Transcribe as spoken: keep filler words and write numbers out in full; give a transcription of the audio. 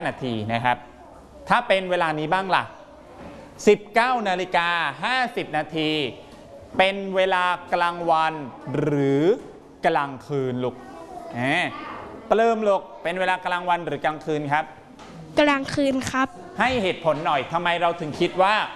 นาทีนะครับถ้าเป็นเวลานี้บ้างล่ะสิบเก้านาฬิกาห้าสิบนาทีเป็นเวลากลางวันหรือกลางคืนลูกแหมปลื้มลูกเป็นเวลากลางวันหรือกลางคืนครับกลางคืนครับให้เหตุผลหน่อยทำไมเราถึงคิดว่า